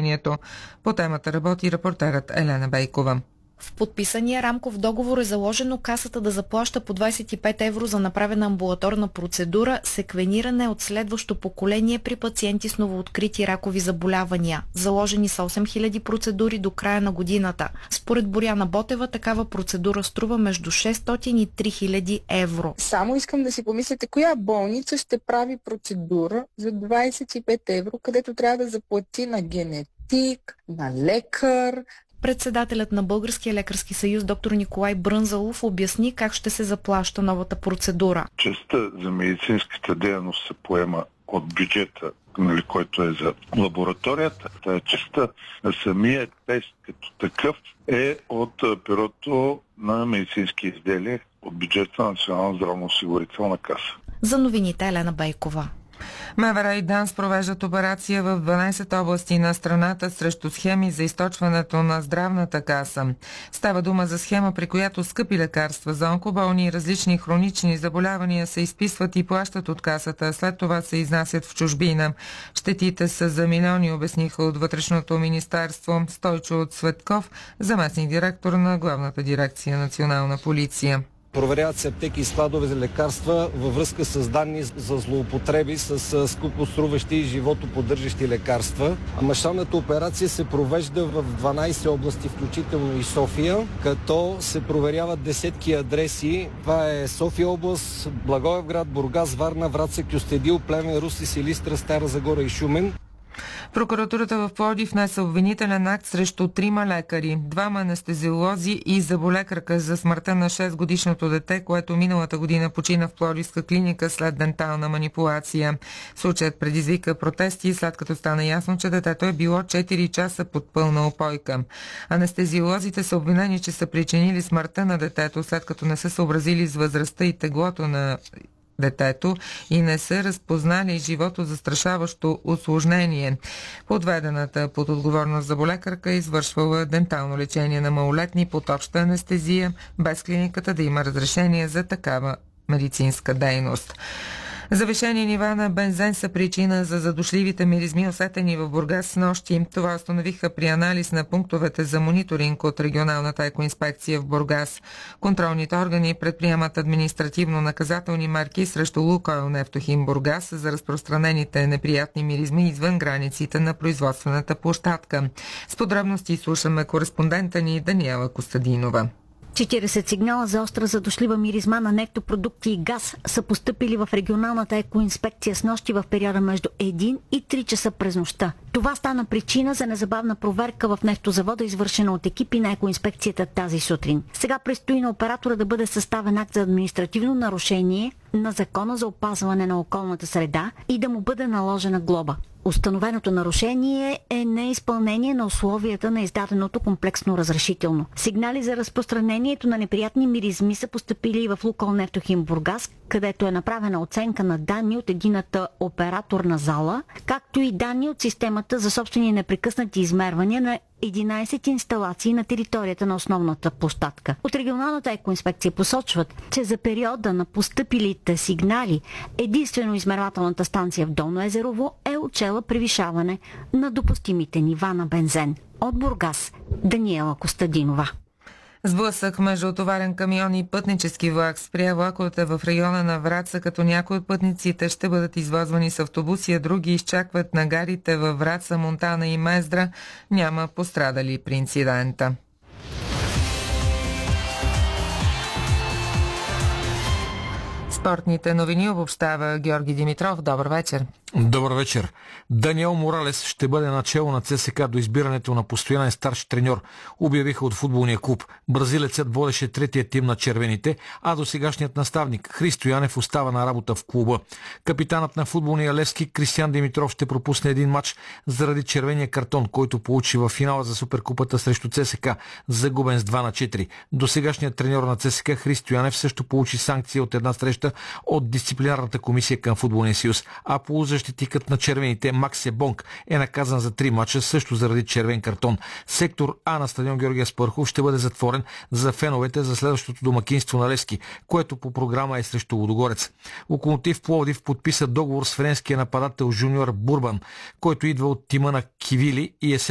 решението. По темата работи репортерът Елена Бейкова. В подписания рамков договор е заложено Касата да заплаща по 25 евро за направена амбулаторна процедура секвениране от следващо поколение при пациенти с новооткрити ракови заболявания. Заложени са 8000 процедури до края на годината. Според Боряна Ботева, такава процедура струва между 600 и 3000 евро. Само искам да си помислите, коя болница ще прави процедура за 25 евро, където трябва да заплати на генетик, на лекар. Председателят на Българския лекарски съюз доктор Николай Брънзалов обясни как ще се заплаща новата процедура. Частта за медицинската дейност се поема от бюджета, който е за лабораторията. Тая частта на самия тест като такъв е от бюрото на медицински изделия от бюджета на Национална здравноосигурителна каса. За новините Елена Бейкова. МВР и ДАНС провеждат операция в 12 области на страната срещу схеми за източването на здравната каса. Става дума за схема, при която скъпи лекарства за онкоболни и различни хронични заболявания се изписват и плащат от касата, след това се изнасят в чужбина. Щетите са за милиони, обясниха от Вътрешното министерство. Стойчо Цветков, заместник директор на Главната дирекция Национална полиция. Проверяват се аптеки и складове за лекарства във връзка с данни за злоупотреби с скъпоструващи и животоподдържащи лекарства. Мащабната операция се провежда в 12 области, включително и София, като се проверяват десетки адреси. Това е София област, Благоевград, Бургас, Варна, Враца, Кюстендил, Плевен, Русе, Силистра, Стара Загора и Шумен. Прокуратурата в Пловдив внесе обвинителен акт срещу 3 лекари, 2 анестезиолози и зъболекарка за смъртта на 6-годишното дете, което миналата година почина в Пловдивска клиника след дентална манипулация. Случаят предизвика протести, след като стана ясно, че детето е било 4 часа под пълна опойка. Анестезиолозите са обвинени, че са причинили смъртта на детето, след като не са съобразили с възрастта и теглото на детето и не са разпознали живото застрашаващо усложнение. Подведената под отговорност зъболекарка извършвала дентално лечение на малолетни под обща анестезия, без клиниката да има разрешение за такава медицинска дейност. Завишени нива на бензен са причина за задушливите миризми, усетени в Бургас с нощи. Това установиха при анализ на пунктовете за мониторинг от регионалната екоинспекция в Бургас. Контролните органи предприемат административно-наказателни мерки срещу Лукойл Нефтохим Бургас за разпространените неприятни миризми извън границите на производствената площадка. С подробности слушаме кореспондента ни Даниела Костадинова. 40 сигнала за остра задушлива миризма на нефтопродукти и газ са постъпили в регионалната екоинспекция с нощи в периода между 1 и 3 часа през нощта. Това стана причина за незабавна проверка в нефтозавода, извършена от екипи на екоинспекцията тази сутрин. Сега предстои на оператора да бъде съставен акт за административно нарушение на Закона за опазване на околната среда и да му бъде наложена глоба. Установеното нарушение е неизпълнение на условията на издаденото комплексно разрешително. Сигнали за разпространението на неприятни миризми са постъпили и в Лукойл Нефтохим Бургас, където е направена оценка на данни от едината операторна зала, както и данни от системата за собствени непрекъснати измервания на 11 инсталации на територията на основната площадка. От регионалната екоинспекция посочват, че за периода на постъпилите сигнали единствено измервателната станция в Долно Езерово е отчела превишаване на допустимите нива на бензен. От Бургас, Даниела Костадинова. Сблъсък между товарен камион и пътнически влак спря влаковете в района на Враца, като някои от пътниците ще бъдат извозвани с автобуси, а други изчакват на гарите във Враца, Монтана и Мездра. Няма пострадали при инцидента. Спортните новини обобщава Георги Димитров. Добър вечер. Добър вечер. Даниел Моралес ще бъде начело на ЦСКА до избирането на постоянен старши треньор, обявиха от футболния клуб. Бразилецът водеше третия тим на червените, а до сегашният наставник Христо Янев остава на работа в клуба. Капитанът на футболния Левски Кристиян Димитров ще пропусне един матч заради червения картон, който получи в финала за Суперкупата срещу ЦСКА, загубен с 2-4. До сегашният треньор на ЦСКА Христо Янев също получи санкция от една среща от дисциплинарната комисия към футболния съюз, а полузащитикът на червените Макс Ебонг е наказан за 3 мача също заради червен картон. Сектор А на стадион Георгия Спархов ще бъде затворен за феновете за следващото домакинство на Левски, което по програма е срещу Лудогорец. Локомотив Пловдив подписа договор с френския нападател Жуниор Бурбан, който идва от тима на Кивили и е